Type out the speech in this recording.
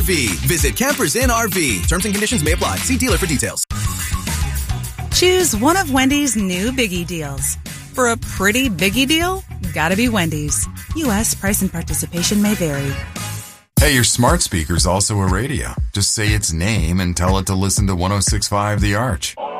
Visit Campers Inn RV. Terms and conditions may apply. See dealer for details. Choose one of Wendy's new Biggie deals. For a pretty Biggie deal, gotta be Wendy's. U.S. price and participation may vary. Hey, your smart speaker's also a radio. Just say its name and tell it to listen to 106.5 The Arch.